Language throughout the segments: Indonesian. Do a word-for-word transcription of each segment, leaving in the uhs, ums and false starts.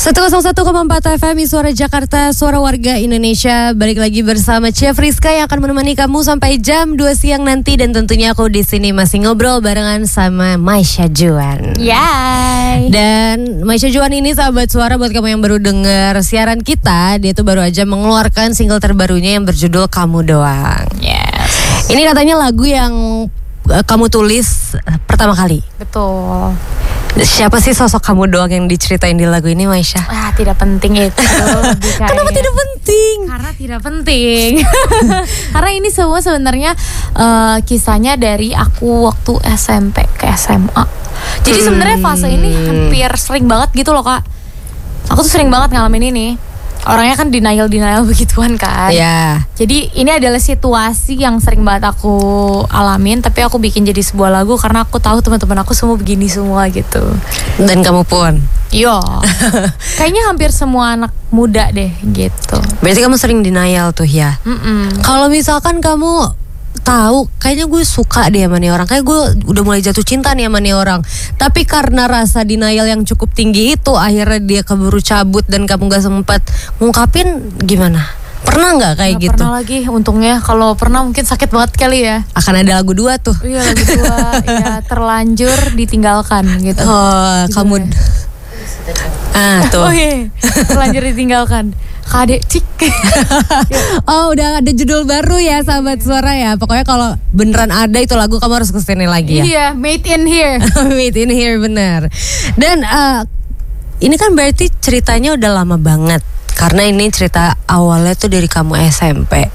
seratus satu koma empat F M Suara Jakarta, suara warga Indonesia. Balik lagi bersama Chef Rizka yang akan menemani kamu sampai jam dua siang nanti. Dan tentunya aku di sini masih ngobrol barengan sama Maisha Juan. Yay. Dan Maisha Juan ini sahabat suara, buat kamu yang baru dengar siaran kita, dia tuh baru aja mengeluarkan single terbarunya yang berjudul Kamu Doang. Yes. Ini katanya lagu yang uh, kamu tulis uh, pertama kali. Betul. Siapa sih sosok kamu doang yang diceritain di lagu ini, Maisha? Ah, tidak penting itu. Kenapa tidak penting? Karena tidak penting. Karena ini semua sebenarnya uh, kisahnya dari aku waktu S M P ke S M A. Jadi hmm. sebenarnya fase ini hampir sering banget gitu loh, Kak. Aku tuh sering banget ngalamin ini. Orangnya kan denial-denial begituan kan. Iya. Yeah. Jadi ini adalah situasi yang sering banget aku alamin, tapi aku bikin jadi sebuah lagu karena aku tahu teman-teman aku semua begini semua gitu. Dan kamu pun. Iya. Kayaknya hampir semua anak muda deh gitu. Berarti kamu sering denial tuh ya. Kalau misalkan kamu tahu kayaknya gue suka deh sama nih orang, kayak gue udah mulai jatuh cinta nih sama nih orang, tapi karena rasa denial yang cukup tinggi itu akhirnya dia keburu cabut dan kamu gak sempat ngungkapin, gimana? Pernah nggak kayak gak gitu? Pernah lagi, untungnya. Kalau pernah mungkin sakit banget kali ya. Akan ada lagu dua tuh. Iya, lagu dua. Ya, terlanjur ditinggalkan gitu. Oh, gitu kamu ya. Ah tuh. Oh iya, terlanjur ditinggalkan. Kadek cik. Oh, udah ada judul baru ya sahabat suara ya. Pokoknya kalau beneran ada itu lagu, kamu harus kesini lagi ya. Iya, made in here. Made in here, bener. Dan uh, ini kan berarti ceritanya udah lama banget, karena ini cerita awalnya tuh dari kamu S M P.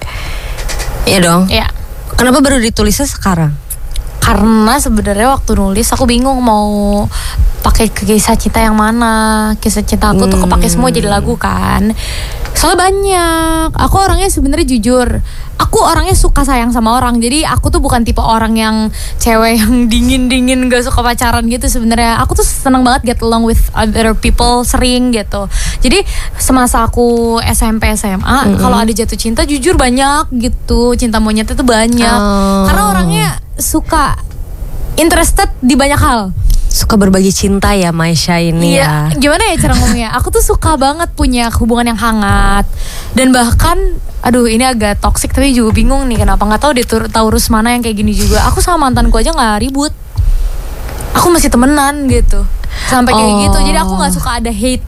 Iya dong? Iya. Kenapa baru ditulisnya sekarang? Karena sebenarnya waktu nulis aku bingung mau pakai kisah cinta yang mana. Kisah cinta aku hmm. tuh kepake semua jadi lagu kan. Soalnya banyak. Aku orangnya sebenarnya jujur, aku orangnya suka sayang sama orang. Jadi aku tuh bukan tipe orang yang cewek yang dingin-dingin gak suka pacaran gitu sebenarnya. Aku tuh seneng banget get along with other people, sering gitu. Jadi semasa aku S M P S M A, mm-hmm. kalau ada jatuh cinta jujur banyak gitu. Cinta monyet itu banyak. Oh. Karena orangnya suka interested di banyak hal. Suka berbagi cinta ya Maisha ini iya, ya. Gimana ya cara ngomongnya? Aku tuh suka banget punya hubungan yang hangat. Dan bahkan, aduh ini agak toksik tapi juga bingung nih kenapa. Gak tahu deh Taurus mana yang kayak gini juga. Aku sama mantanku aja gak ribut. Aku masih temenan gitu. Sampai kayak oh. gitu. Jadi aku gak suka ada hate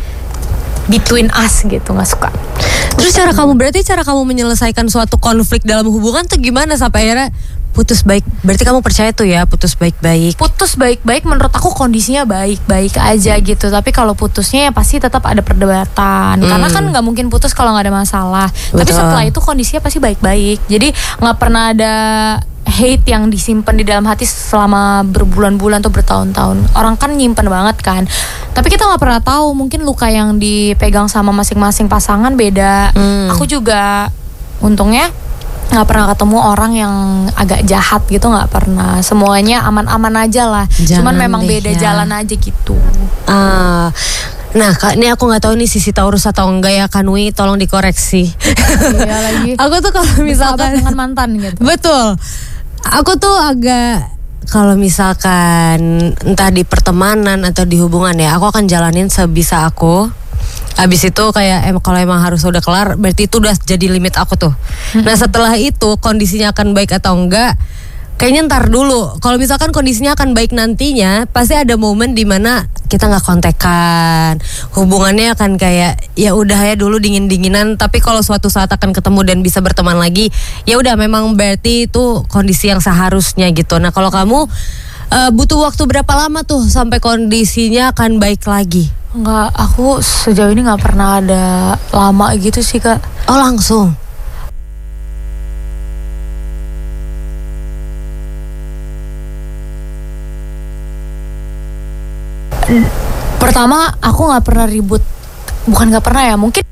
between us gitu, gak suka. Terus cara kamu, berarti cara kamu menyelesaikan suatu konflik dalam hubungan tuh gimana sampai akhirnya putus baik? Berarti kamu percaya tuh ya putus baik-baik? Putus baik-baik menurut aku kondisinya baik-baik aja gitu. Tapi kalau putusnya ya pasti tetap ada perdebatan. hmm. Karena kan gak mungkin putus kalau gak ada masalah. Betul. Tapi setelah itu kondisinya pasti baik-baik. Jadi gak pernah ada hate yang disimpan di dalam hati selama berbulan-bulan atau bertahun-tahun. Orang kan nyimpen banget kan. Tapi kita gak pernah tahu, mungkin luka yang dipegang sama masing-masing pasangan beda. hmm. Aku juga untungnya nggak pernah ketemu orang yang agak jahat gitu, nggak pernah. Semuanya aman-aman aja lah. Jangan. Cuman memang deh, beda ya. Jalan aja gitu. Uh, nah kak, ini aku nggak tahu nih sisi Taurus atau enggak ya, Kanwi, tolong dikoreksi. Iya lagi. Aku tuh kalau misalkan dengan mantan gitu. Betul. Aku tuh agak, kalau misalkan entah di pertemanan atau di hubungan ya, aku akan jalanin sebisa aku. Abis itu kayak em, kalau emang harus udah kelar, berarti itu udah jadi limit aku tuh. hmm. Nah setelah itu kondisinya akan baik atau enggak, kayaknya ntar dulu. Kalau misalkan kondisinya akan baik nantinya, pasti ada momen dimana kita nggak kontekan, hubungannya akan kayak ya udah ya dulu dingin-dinginan. Tapi kalau suatu saat akan ketemu dan bisa berteman lagi, ya udah memang berarti itu kondisi yang seharusnya gitu. Nah kalau kamu uh, butuh waktu berapa lama tuh sampai kondisinya akan baik lagi? Enggak, aku sejauh ini gak pernah ada lama gitu sih kak. Oh langsung? Pertama aku gak pernah ribut. Bukan gak pernah ya, mungkin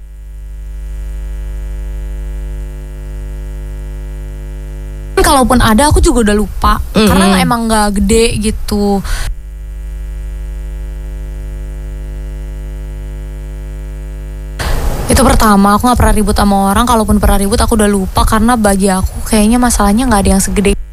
kalaupun ada aku juga udah lupa. mm-hmm. Karena emang gak gede gitu. Itu pertama, aku gak pernah ribut sama orang. Kalaupun pernah ribut aku udah lupa. Karena bagi aku kayaknya masalahnya gak ada yang segede